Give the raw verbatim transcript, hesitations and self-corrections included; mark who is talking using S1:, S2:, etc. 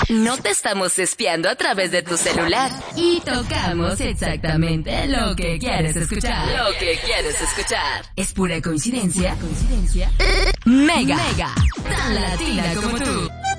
S1: No te estamos espiando a través de tu celular.
S2: Y tocamos exactamente lo que quieres escuchar.
S1: Lo que quieres escuchar.
S2: Es pura coincidencia.
S1: ¿Pura coincidencia?
S2: Mega. Mega. Tan latina como tú.